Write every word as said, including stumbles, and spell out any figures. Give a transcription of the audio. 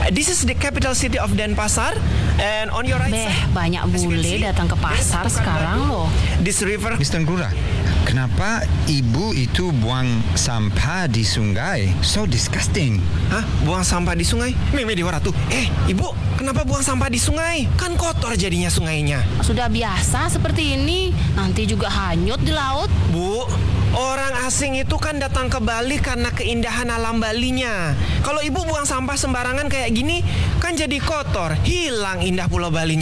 This is the capital city of Denpasar, and on your right Beh, side, banyak as you can bule see, datang ke pasar there's sekarang loh. This river. mister Ngurah, kenapa ibu itu buang sampah di sungai? So disgusting. Hah? Buang sampah di sungai? Mimi di tuh. Eh, ibu, kenapa buang sampah di sungai? Kan kotor jadinya sungainya. Sudah biasa seperti ini, nanti juga hanyut di laut. Bu, orang asing itu kan datang ke Bali karena keindahan alam Balinya. Kalau ibu buang sampah sembarangan kayak gini, kan jadi kotor. Hilang indah Pulau Balinya.